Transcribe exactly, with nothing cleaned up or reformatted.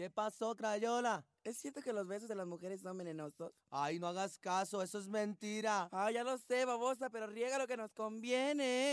¿Qué pasó, Crayola? ¿Es cierto que los besos de las mujeres son venenosos? Ay, no hagas caso, eso es mentira. Ah, ya lo sé, babosa, pero riega lo que nos conviene.